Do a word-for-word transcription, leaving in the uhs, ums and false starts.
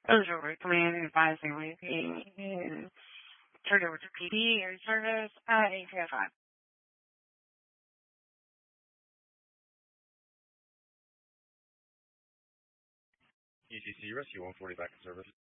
Over command and advising and turned over to P D air service at eight oh five. U T C Rescue one forty back in service.